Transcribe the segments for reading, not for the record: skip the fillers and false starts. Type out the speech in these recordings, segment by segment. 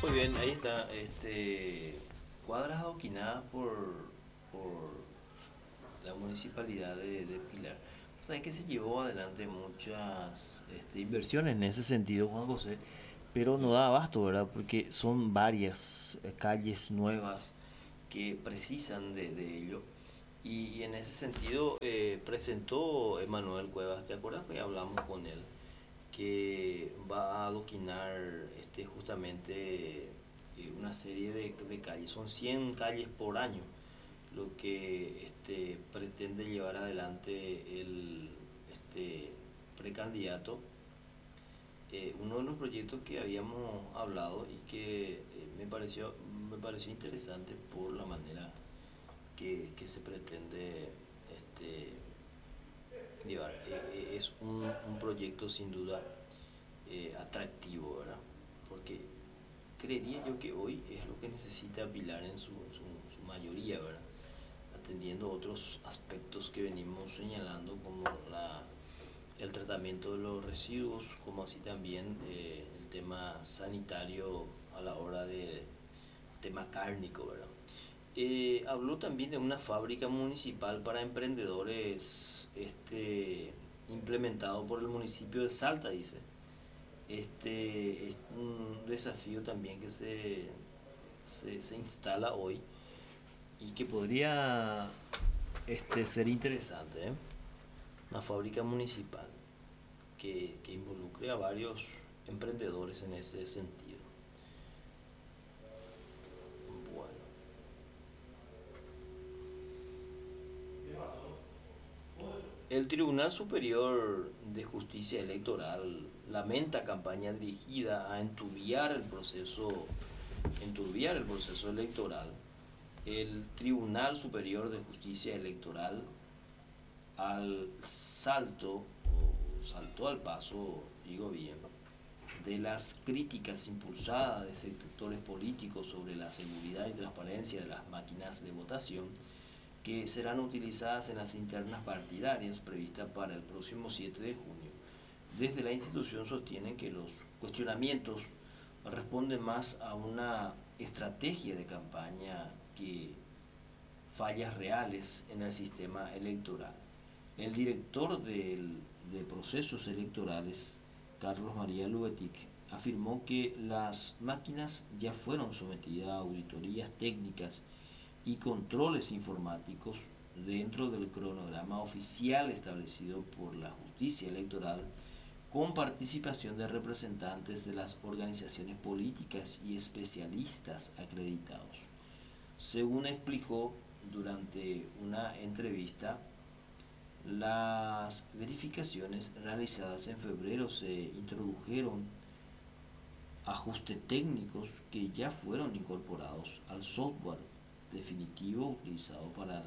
Muy bien, ahí está. Cuadras adoquinadas por la municipalidad de Pilar. Sabes que se llevó adelante muchas inversiones en ese sentido, Juan José, pero no da abasto, ¿verdad? Porque son varias calles nuevas que precisan de ello. Y en ese sentido presentó Emanuel Cuevas, ¿te acuerdas que hablamos con él? Que va a adoquinar justamente una serie de calles. Son 100 calles por año lo que pretende llevar adelante el precandidato. Uno de los proyectos que habíamos hablado y que me pareció interesante por la manera que se pretende este, llevar. Es un proyecto sin duda atractivo, ¿verdad? Porque creería yo que hoy es lo que necesita Pilar en su mayoría, ¿verdad? Atendiendo otros aspectos que venimos señalando como el tratamiento de los residuos, como así también el tema sanitario a la hora del tema cárnico, ¿verdad? Habló también de una fábrica municipal para emprendedores implementado por el municipio de Salta, dice. Es un desafío también que se instala hoy y que podría ser interesante, ¿eh? Una fábrica municipal que involucre a varios emprendedores en ese sentido. Bueno, el Tribunal Superior de Justicia Electoral lamenta campaña dirigida a enturbiar el proceso electoral. El Tribunal Superior de Justicia Electoral saltó al paso, digo bien, de las críticas impulsadas de sectores políticos sobre la seguridad y transparencia de las máquinas de votación que serán utilizadas en las internas partidarias previstas para el próximo 7 de junio. Desde la institución sostienen que los cuestionamientos responden más a una estrategia de campaña que fallas reales en el sistema electoral. El director de procesos electorales, Carlos María Lubetic, afirmó que las máquinas ya fueron sometidas a auditorías técnicas y controles informáticos dentro del cronograma oficial establecido por la justicia electoral con participación de representantes de las organizaciones políticas y especialistas acreditados. Según explicó durante una entrevista, las verificaciones realizadas en febrero se introdujeron ajustes técnicos que ya fueron incorporados al software definitivo utilizado para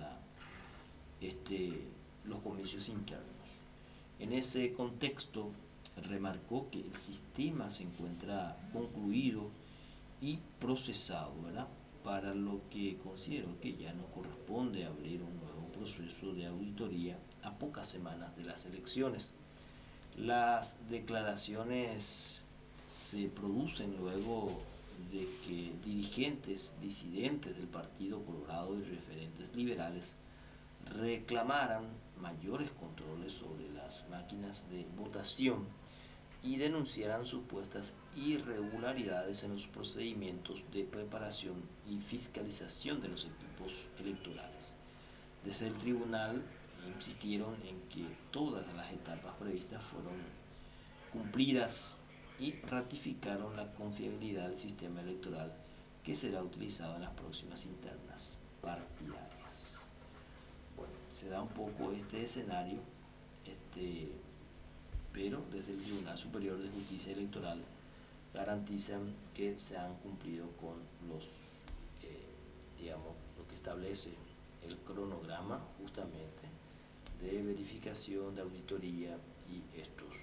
los comicios internos. En ese contexto, remarcó que el sistema se encuentra concluido y procesado, ¿verdad? Para lo que considero que ya no corresponde abrir un nuevo proceso de auditoría a pocas semanas de las elecciones. Las declaraciones se producen luego de que dirigentes disidentes del Partido Colorado y referentes liberales reclamaran mayores controles sobre las máquinas de votación y denunciaran supuestas irregularidades en los procedimientos de preparación y fiscalización de los equipos electorales. Desde el tribunal insistieron en que todas las etapas previstas fueron cumplidas y ratificaron la confiabilidad del sistema electoral que será utilizado en las próximas internas partidarias. Bueno, se da un poco este escenario, este, pero desde el Tribunal Superior de Justicia Electoral garantizan que se han cumplido con eh, digamos, lo que establece el cronograma justamente de verificación, de auditoría y estos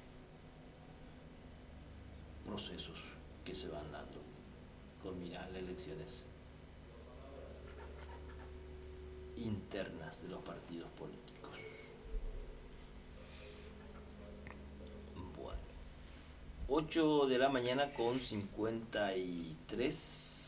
procesos que se van dando con miras a las elecciones internas de los partidos políticos. Bueno, 8 de la mañana con 53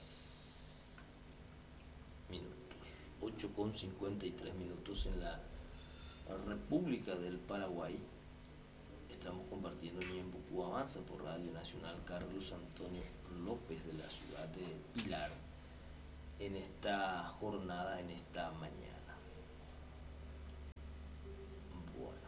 minutos. 8 con 53 minutos en la República del Paraguay. Estamos compartiendo Ñembucú Avanza por Radio Nacional Carlos Antonio López de la ciudad de Pilar en esta jornada, en esta mañana. Bueno.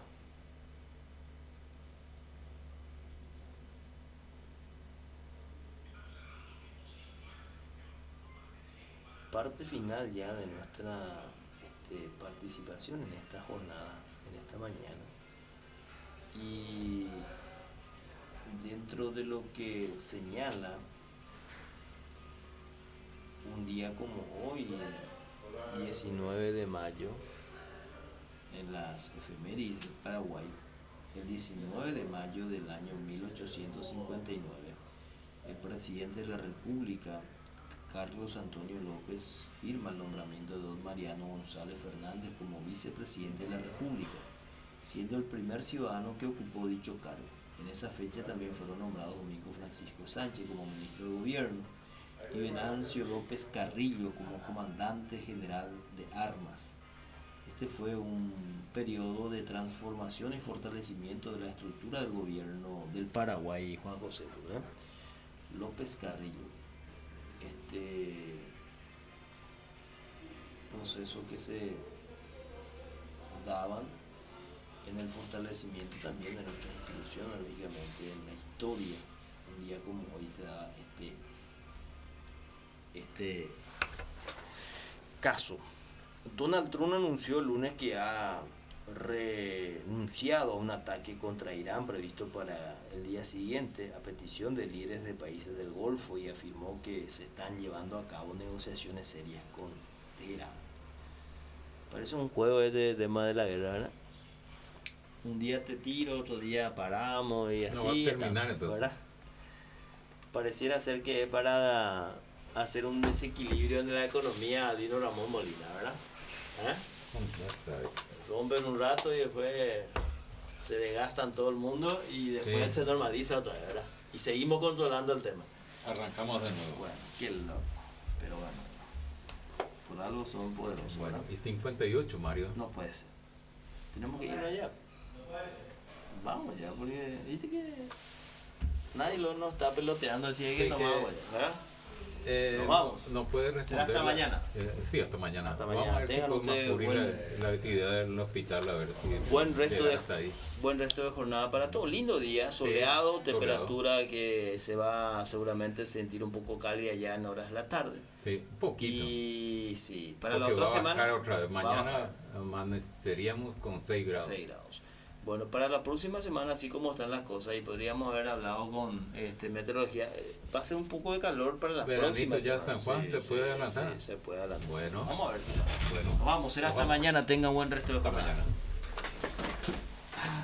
Parte final ya de nuestra participación en esta jornada, en esta mañana. Y dentro de lo que señala un día como hoy, 19 de mayo, en las efemérides del Paraguay, el 19 de mayo del año 1859, el presidente de la República, Carlos Antonio López, firma el nombramiento de don Mariano González Fernández como vicepresidente de la República, siendo el primer ciudadano que ocupó dicho cargo. En esa fecha también fueron nombrados Domingo Francisco Sánchez como ministro de gobierno y Venancio López Carrillo como comandante general de armas. Este fue un periodo de transformación y fortalecimiento de la estructura del gobierno del Paraguay, Juan José, ¿verdad? López Carrillo. Este proceso que se daban en el fortalecimiento también de nuestras instituciones, lógicamente en la historia. Un día como hoy se da este caso. Donald Trump anunció el lunes que ha renunciado a un ataque contra Irán previsto para el día siguiente a petición de líderes de países del Golfo y afirmó que se están llevando a cabo negociaciones serias con Teherán. Parece un juego de tema de la guerra, ¿verdad? Un día te tiro, otro día paramos y así. No va a terminar entonces, ¿verdad? Pareciera ser que es para hacer un desequilibrio en la economía Lino Ramón Molina, ¿verdad? Rompen un rato y después se desgastan todo el mundo y después se normaliza otra vez, ¿verdad? Y seguimos controlando el tema. Arrancamos de nuevo. Bueno, qué loco. Pero bueno, por algo son poderosos. Bueno, ¿verdad? y 58, Mario. No puede ser. Tenemos que irnos allá. Vamos ya, porque viste que nadie nos está peloteando así hay que tomar agua, ¿verdad? Nos vamos. No puede responder. ¿Será hasta mañana? Sí, hasta mañana. Hasta Vamos mañana. a ver si Tengan podemos ustedes cubrir la actividad del hospital, a ver si buen llega hasta ahí. buen resto de jornada para todos. Lindo día, soleado, Sí, temperatura que se va seguramente a sentir un poco cálida ya en horas de la tarde. Sí, un poquito. Y sí, para porque la otra va a semana. bajar otra vez. Mañana amaneceríamos con 6 grados. 6 grados. Bueno, para la próxima semana, así como están las cosas, y podríamos haber hablado con meteorología, va a ser un poco de calor para las Veranito próximas ya semanas. San Juan, ¿se puede adelantar? Sí, se puede adelantar. Bueno. Vamos a ver. Bueno. Vamos, será hasta mañana. Tengan buen resto de Hasta jornada. mañana.